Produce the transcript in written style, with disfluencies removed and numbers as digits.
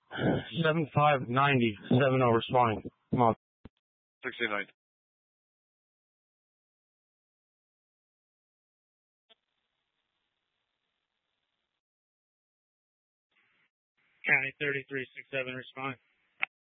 7590, 70 responding. Come on. 69. County 3367 responding.